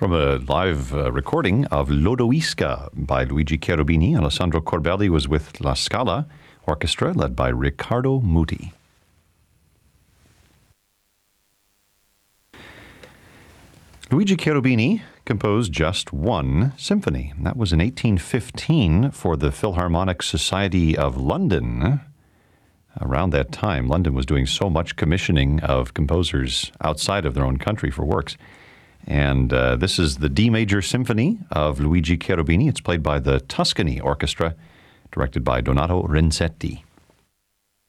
From a live recording of Lodoisca by Luigi Cherubini, Alessandro Corbelli was with La Scala Orchestra led by Riccardo Muti. Luigi Cherubini composed just one symphony. That was in 1815 for the Philharmonic Society of London. Around that time, London was doing so much commissioning of composers outside of their own country for works. And this is the D major symphony of Luigi Cherubini. It's played by the Tuscany Orchestra, directed by Donato Renzetti.